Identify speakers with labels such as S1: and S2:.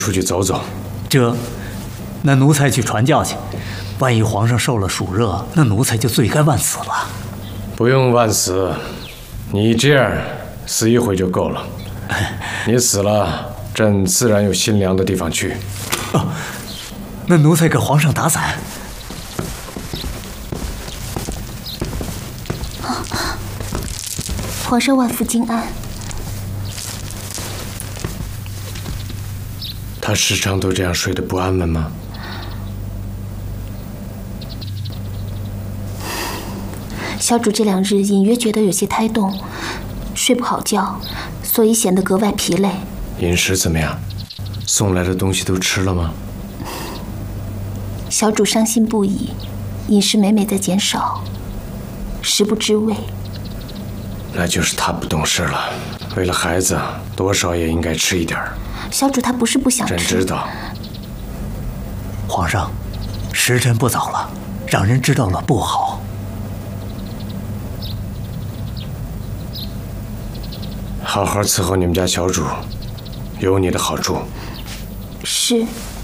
S1: 出去走走。
S2: 那奴才去传教去。万一皇上受了暑热，那奴才就罪该万死了。
S1: 不用万死，你这样死一回就够了。你死了，朕自然有心凉的地方去。
S2: 哦，那奴才给皇上打伞。
S3: 皇上万福金安。
S1: 他时常都这样睡得不安稳吗？
S3: 小主这2日隐约觉得有些胎动，睡不好觉，所以显得格外疲累。
S1: 饮食怎么样？送来的东西都吃了吗？
S3: 小主伤心不已，饮食每每在减少，食不知味。
S1: 那就是他不懂事了。为了孩子，多少也应该吃一点。
S3: 小主他不是不想吃。
S1: 朕知道。
S2: 皇上，时辰不早了，让人知道了不好。
S1: 好好伺候你们家小主，有你的好处。
S3: 是。